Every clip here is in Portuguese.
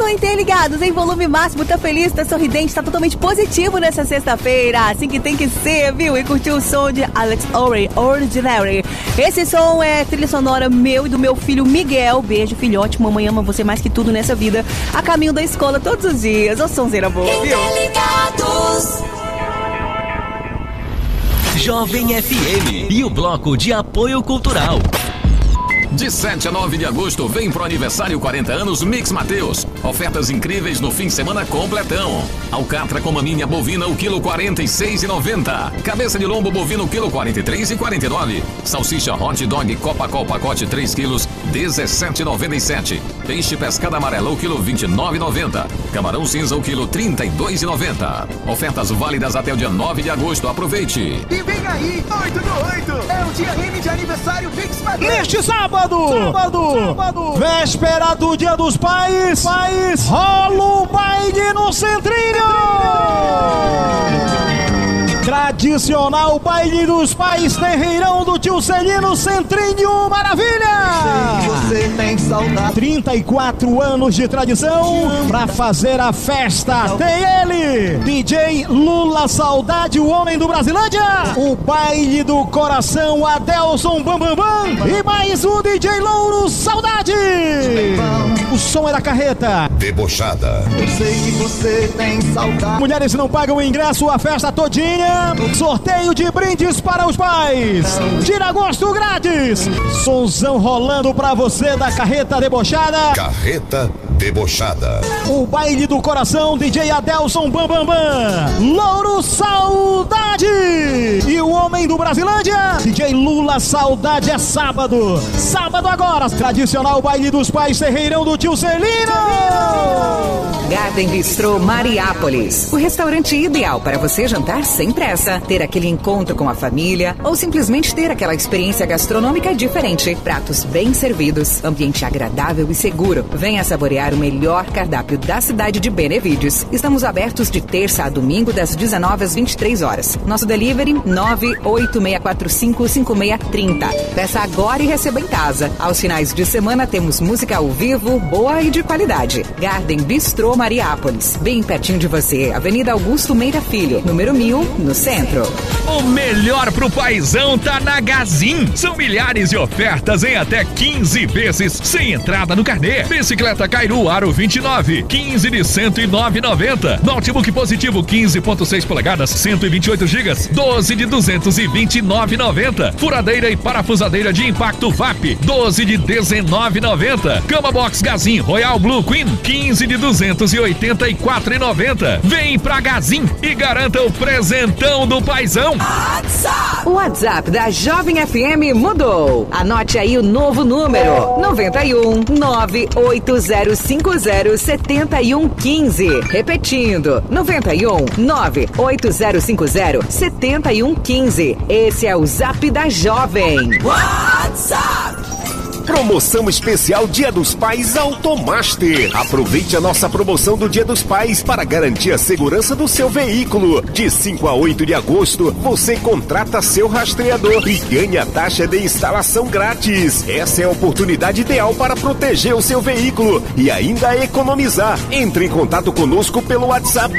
no Interligados, em volume máximo, tá feliz, tá sorridente, tá totalmente positivo nessa sexta-feira, assim que tem que ser, viu? E curtiu o som de Alex Ory, Ordinary. Esse som é trilha sonora meu e do meu filho Miguel. Beijo, filhote, mamãe ama você mais que tudo nessa vida. A caminho da escola todos os dias. Ô sonzeira boa, viu? Interligados. Jovem FM e o bloco de apoio cultural. De 7 a 9 de agosto, vem pro aniversário 40 anos Mix Mateus. Ofertas incríveis no fim de semana completão. Alcatra com maminha bovina, o quilo 46,90. Cabeça de lombo bovino, o quilo 43,49. Salsicha hot dog Copa pacote 3 quilos, 17,97. Peixe pescada amarela, o quilo 29,90. Camarão cinza, o quilo 32,90. Ofertas válidas até o dia 9 de agosto. Aproveite. E vem aí, 8 do 8. É o dia M de aniversário Mix Mateus. Neste sábado, véspera do Dia dos Pais, rola o baile no Centrinho. Tradicional baile dos pais, terreirão do tio Celino, Centrinho, maravilha! Você tem saudade. 34 anos de tradição pra fazer a festa. Tem ele, DJ Lula Saudade, o homem do Brasilândia. O baile do coração, Adelson Bambambam. E mais o DJ Louro Saudade. O som é da carreta Debochada. Eu sei que você tem saudade. Mulheres não pagam o ingresso, a festa todinha. Sorteio de brindes para os pais. Tira gosto grátis. Sonzão rolando pra você da Carreta Debochada. Carreta Debochada. O baile do coração, DJ Adelson Bambambam. Louro Saudade. E o homem do Brasilândia, DJ Lula Saudade. É sábado. Sábado agora. Tradicional baile dos pais, terreirão do tio Celino. Garden Bistrô Mariápolis. O restaurante ideal para você jantar sem pressa, ter aquele encontro com a família ou simplesmente ter aquela experiência gastronômica diferente. Pratos bem servidos, ambiente agradável e seguro. Venha saborear o melhor cardápio da cidade de Benevídeos. Estamos abertos de terça a domingo das 19 às 23 horas. Nosso delivery 986455630. Peça agora e receba em casa. Aos finais de semana temos música ao vivo, boa e de qualidade. Garden Bistrô Mariápolis, bem pertinho de você. Avenida Augusto Meira Filho, número 1000, no centro. O melhor pro paizão tá na Gazin. São milhares de ofertas em até 15 vezes, sem entrada no carnê. Bicicleta Cairu Aro 29, 15 de 109,90. Notebook Positivo 15.6 polegadas, 128 GB, 12 de 229,90. Furadeira e parafusadeira de impacto VAP, 12 de 19,90. Cama Box Gazin Royal Blue Queen, 15 de 284,90. Vem pra Gazin e garanta o presentão do paizão. O WhatsApp da Jovem FM mudou. Anote aí o novo número: 91 98050 7115. Repetindo: 91 98050 7115. Esse é o Zap da Jovem. WhatsApp. Promoção especial Dia dos Pais Automaster. Aproveite a nossa promoção do Dia dos Pais para garantir a segurança do seu veículo. De 5 a 8 de agosto, você contrata seu rastreador e ganha taxa de instalação grátis. Essa é a oportunidade ideal para proteger o seu veículo e ainda economizar. Entre em contato conosco pelo WhatsApp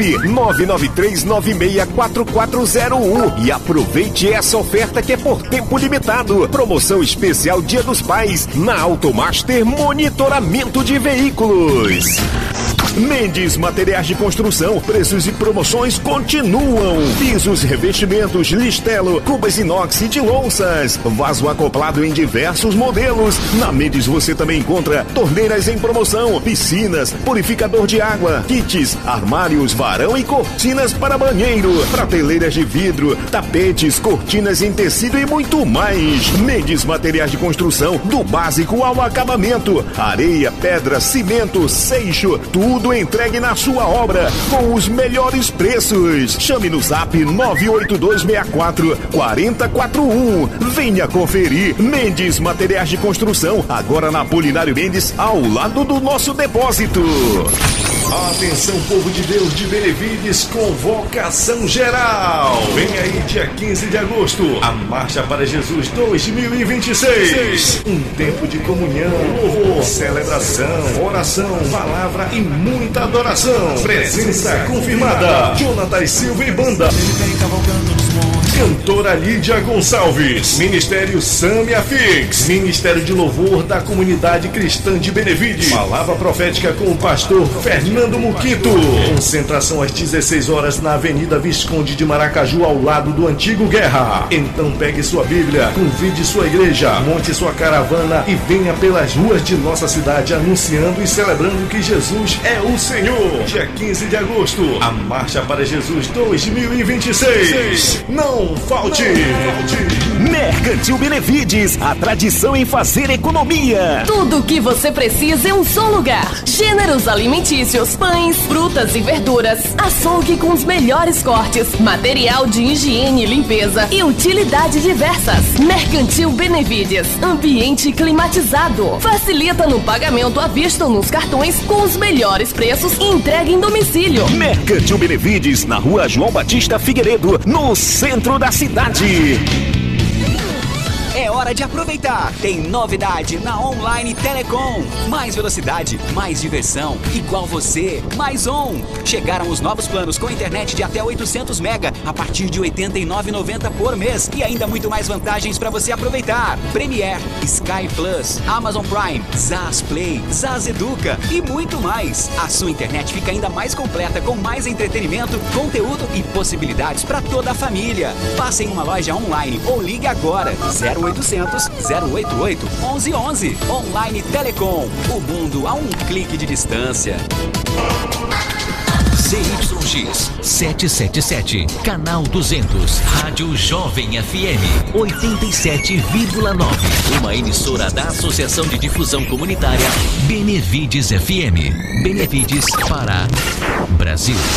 993964401 e aproveite essa oferta que é por tempo limitado. Promoção especial Dia dos Pais na Automaster Monitoramento de Veículos. Mendes Materiais de Construção, preços e promoções continuam. Pisos, revestimentos, listelo, cubas inox e de louças. Vaso acoplado em diversos modelos. Na Mendes você também encontra torneiras em promoção, piscinas, purificador de água, kits, armários, varão e cortinas para banheiro, prateleiras de vidro, tapetes, cortinas em tecido e muito mais. Mendes Materiais de Construção, do básico ao acabamento. Areia, pedra, cimento, seixo, tudo entregue na sua obra com os melhores preços. Chame no Zap 98264-4041. Venha conferir. Mendes Materiais de Construção, agora na Apolinário Mendes, ao lado do nosso depósito. Atenção, povo de Deus de Benevides, convocação geral. Vem aí dia 15 de agosto, a Marcha para Jesus 2026. Um tempo de comunhão, louvor, celebração, oração, palavra e muita adoração. Presença confirmada. Jonatas Silva e Banda. Cantora Lídia Gonçalves. Ministério Samia Fix. Ministério de Louvor da Comunidade Cristã de Benevides. Palavra profética com o pastor Fernando Muquito. Concentração às 16 horas na Avenida Visconde de Maracaju, ao lado do Antigo Guerra. Então pegue sua Bíblia, convide sua igreja, monte sua caravana e venha pelas ruas de nossa cidade anunciando e celebrando que Jesus é o Senhor. Dia 15 de agosto, a Marcha para Jesus 2026. Não falte! Mercantil Benevides, a tradição em fazer economia. Tudo o que você precisa em um só lugar. Gêneros alimentícios, pães, frutas e verduras, açougue com os melhores cortes, material de higiene e limpeza e utilidades diversas. Mercantil Benevides, ambiente climatizado. Facilita no pagamento à vista ou nos cartões com os melhores preços e entrega em domicílio. Mercantil Benevides, na Rua João Batista Figueiredo, no centro da cidade. É hora de aproveitar. Tem novidade na Online Telecom. Mais velocidade, mais diversão. Igual você, mais on. Chegaram os novos planos com internet de até 800 mega a partir de R$ 89,90 por mês. E ainda muito mais vantagens para você aproveitar. Premiere, Sky Plus, Amazon Prime, Zaz Play, Zaz Educa e muito mais. A sua internet fica ainda mais completa com mais entretenimento, conteúdo e possibilidades para toda a família. Passe em uma loja online ou ligue agora. 0800 088 1111. Online Telecom. O mundo a um clique de distância. ZYX 777, canal 200, Rádio Jovem FM 87,9. Uma emissora da Associação de Difusão Comunitária Benevides FM. Benevides, Pará, Brasil.